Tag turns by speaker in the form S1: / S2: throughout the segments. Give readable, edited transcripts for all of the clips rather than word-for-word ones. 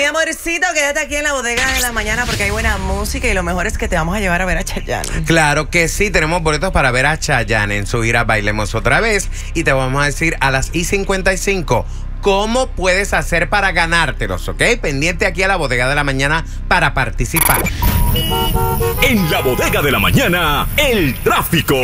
S1: amorcito, quédate aquí en la bodega de la mañana porque hay buena música y lo mejor es que te vamos a llevar a ver a Chayanne.
S2: Claro que sí, tenemos boletos para ver a Chayanne en su gira Bailemos Otra Vez y te vamos a decir a las 5:55 cómo puedes hacer para ganártelos, ¿ok? Pendiente aquí a la bodega de la mañana para participar.
S3: En la bodega de la mañana, el tráfico.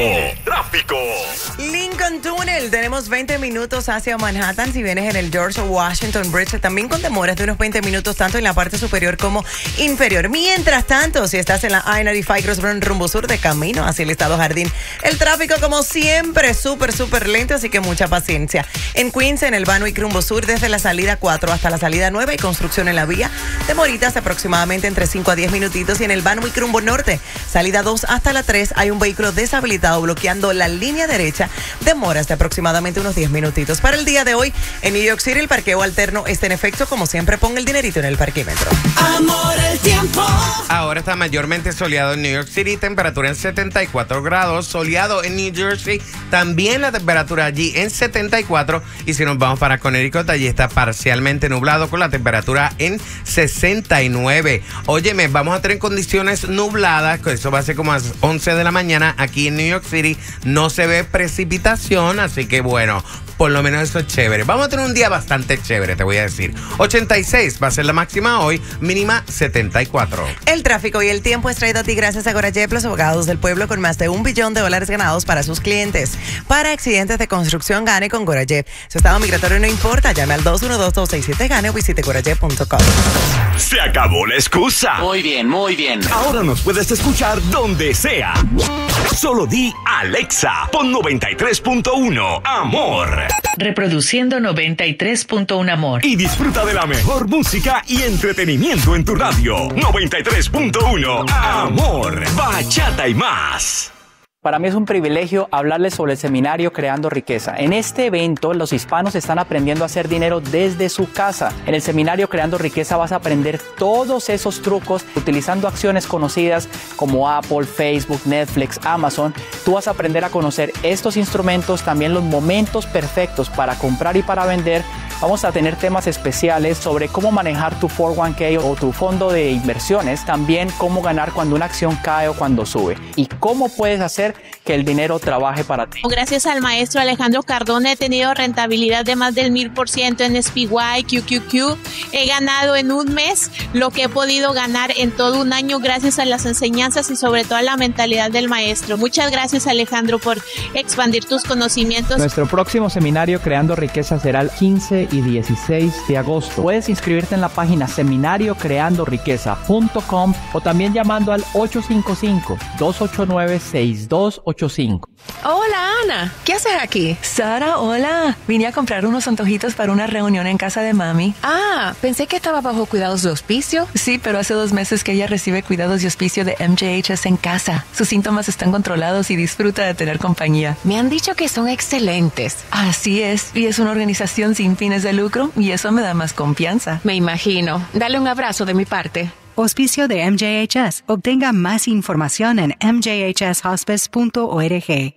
S1: Lincoln Tunnel, tenemos 20 minutos hacia Manhattan si vienes en el George Washington Bridge, también con demoras de unos 20 minutos tanto en la parte superior como inferior. Mientras tanto, si estás en la I-95 Crossburn rumbo sur de camino hacia el Estado Jardín, el tráfico como siempre súper lento, así que mucha paciencia. En Queens, en el Banwick rumbo sur, desde la salida 4 hasta la salida 9 y construcción en la vía, demoritas aproximadamente entre 5 a 10 minutitos. Y en el Banwick rumbo norte, salida 2 hasta la 3, hay un vehículo deshabilitado bloqueando la línea derecha, demoras de aproximadamente unos 10 minutitos. Para el día de hoy, en New York City, el parqueo alterno está en efecto. Como siempre, pon el dinerito en el parquímetro.
S4: Amor, el tiempo.
S2: Ahora está mayormente soleado en New York City, temperatura en 74 grados, soleado en New Jersey, también la temperatura allí en 74, y si nos vamos para Connecticut, allí está parcialmente nublado con la temperatura en 69. Óyeme, vamos a tener condiciones nubladas, que eso va a ser como a las 11 de la mañana aquí en New York City, no se ve precipitación, así que bueno, por lo menos eso es chévere. Vamos a tener un día bastante chévere, te voy a decir. 86 va a ser la máxima hoy, mínima 74.
S1: El tráfico y el tiempo es traído a ti gracias a Gorajep, los abogados del pueblo con más de $1 billón ganados para sus clientes. Para accidentes de construcción, gane con Gorajep. Su estado migratorio no importa, llame al 212-267-GANE o visite gorajep.com.
S3: Se acabó la excusa.
S5: Muy bien.
S3: Ahora nos puedes escuchar donde sea. Solo di Alexa, pon 93.1 Amor.
S6: Reproduciendo 93.1 Amor.
S3: Y disfruta de la mejor música y entretenimiento en tu radio. 93.1 Amor. Bachata y más.
S5: Para mí es un privilegio hablarles sobre el seminario Creando Riqueza. En este evento, los hispanos están aprendiendo a hacer dinero desde su casa. En el seminario Creando Riqueza vas a aprender todos esos trucos utilizando acciones conocidas como Apple, Facebook, Netflix, Amazon. Tú vas a aprender a conocer estos instrumentos, también los momentos perfectos para comprar y para vender. Vamos a tener temas especiales sobre cómo manejar tu 401k o tu fondo de inversiones. También cómo ganar cuando una acción cae o cuando sube. Y cómo puedes hacer que el dinero trabaje para ti.
S7: Gracias al maestro Alejandro Cardona he tenido rentabilidad de más del 1000% en SPY, QQQ. He ganado en un mes lo que he podido ganar en todo un año gracias a las enseñanzas y sobre todo a la mentalidad del maestro. Muchas gracias, Alejandro, por expandir tus conocimientos.
S5: Nuestro próximo seminario Creando Riqueza será el 15 y 16 de agosto. Puedes inscribirte en la página seminariocreandoriqueza.com o también llamando al 855-289-6285.
S8: Hola, Ana. ¿Qué haces aquí?
S9: Sara, hola. Vine a comprar unos antojitos para una reunión en casa de mami.
S8: Ah, pensé que estaba bajo cuidados de hospicio.
S9: Sí, pero hace 2 meses que ella recibe cuidados de hospicio de MJHS en casa. Sus síntomas están controlados y disfruta de tener compañía.
S8: Me han dicho que son excelentes.
S9: Así es, y es una organización sin fines de lucro y eso me da más confianza.
S8: Me imagino. Dale un abrazo de mi parte.
S10: Auspicio de MJHS. Obtenga más información en mjhshospice.org.
S11: ¡Diego!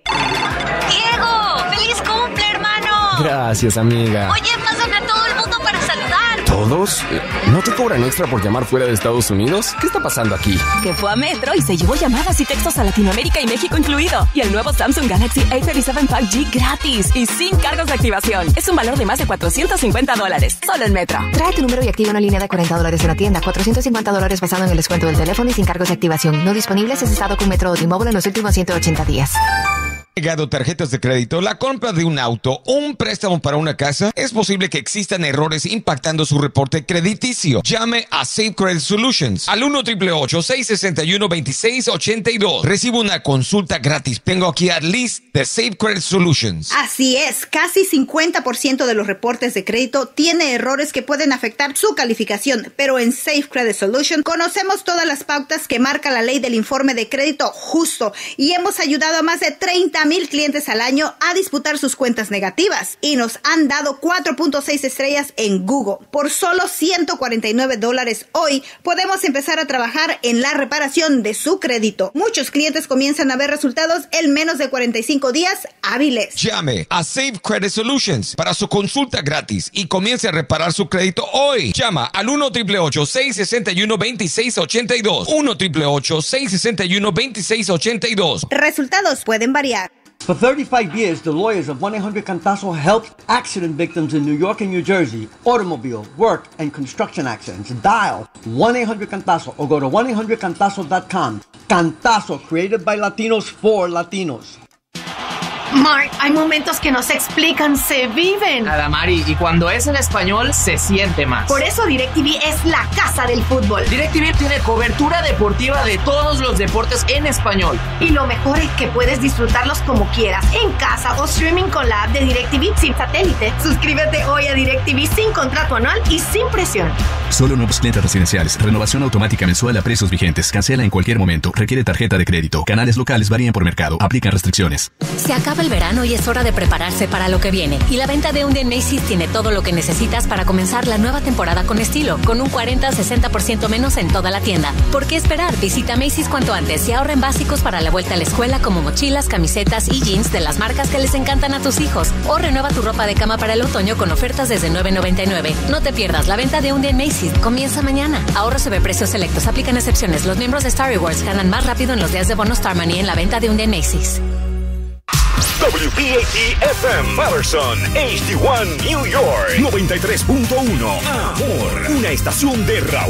S11: ¡Feliz cumple, hermano!
S12: Gracias, amiga.
S11: Oye, pasan a todo el mundo para saludar.
S12: ¿Todos? ¿No te cobran extra por llamar fuera de Estados Unidos? ¿Qué está pasando aquí?
S13: Que fue a Metro y se llevó llamadas y textos a Latinoamérica y México incluido. Y el nuevo Samsung Galaxy A37 5G gratis y sin cargos de activación. Es un valor de más de $450. Solo en Metro.
S14: Trae tu número y activa una línea de $40 en la tienda. $450 basado en el descuento del teléfono y sin cargos de activación. No disponibles si has estado con Metro o T-Mobile en los últimos 180 días.
S15: Llegado tarjetas de crédito, la compra de un auto o un préstamo para una casa, es posible que existan errores impactando su reporte crediticio. Llame a Safe Credit Solutions al 1-888-661-2682. Recibe una consulta gratis. Tengo aquí a Liz de Safe Credit Solutions.
S16: Así es, casi 50% de los reportes de crédito tiene errores que pueden afectar su calificación, pero en Safe Credit Solutions conocemos todas las pautas que marca la ley del informe de crédito justo y hemos ayudado a más de 30 1,000 clientes al año a disputar sus cuentas negativas y nos han dado 4.6 estrellas en Google. Por solo $149 hoy podemos empezar a trabajar en la reparación de su crédito. Muchos clientes comienzan a ver resultados en menos de 45 días hábiles.
S15: Llame a Safe Credit Solutions para su consulta gratis y comience a reparar su crédito hoy. Llama al 1-888-661-2682. 1-888-661-2682.
S16: Resultados pueden variar.
S17: For 35 years, the lawyers of 1-800-CANTASO helped accident victims in New York and New Jersey, automobile, work, and construction accidents. Dial 1-800-CANTASO or go to 1-800-CANTASO.com. Cantazo, created by Latinos for Latinos.
S18: Mark, hay momentos que no se explican, se viven.
S19: Adamari, y cuando es en español, se siente más.
S18: Por eso DirecTV es la casa del fútbol.
S19: DirecTV tiene cobertura deportiva de todos los deportes en español.
S18: Y lo mejor es que puedes disfrutarlos como quieras, en casa o streaming con la app de DirecTV sin satélite. Suscríbete hoy a DirecTV sin contrato anual y sin presión.
S20: Solo nuevos clientes residenciales. Renovación automática mensual a precios vigentes. Cancela en cualquier momento. Requiere tarjeta de crédito. Canales locales varían por mercado. Aplican restricciones.
S21: Se acaba el verano y es hora de prepararse para lo que viene. Y la venta de un día en Macy's tiene todo lo que necesitas para comenzar la nueva temporada con estilo, con un 40-60% menos en toda la tienda. ¿Por qué esperar? Visita Macy's cuanto antes y ahorra en básicos para la vuelta a la escuela como mochilas, camisetas y jeans de las marcas que les encantan a tus hijos. O renueva tu ropa de cama para el otoño con ofertas desde $9.99. No te pierdas la venta de un día en Macy's. Comienza mañana. Ahorro sobre precios selectos. Aplican excepciones. Los miembros de Star Rewards ganan más rápido en los días de bono Star Money en la venta de un día en Macy's.
S3: WPAT-FM Patterson, HD1 New York 93.1 Amor, una estación de Raúl